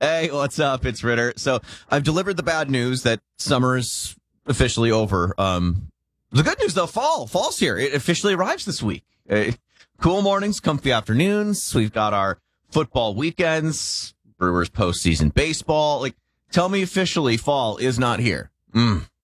Hey, what's up? It's Ritter. So I've delivered the bad news that summer is officially over. The good news, though, fall's here. It officially arrives this week. Cool mornings, comfy afternoons. We've got our football weekends, Brewers postseason baseball. Tell me officially fall is not here.